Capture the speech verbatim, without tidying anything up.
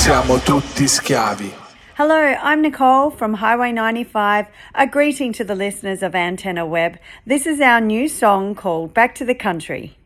siamo tutti schiavi. Hello, I'm Nicole from Highway ninety-five. A greeting to the listeners of Antenna Web. This is our new song called Back to the Country.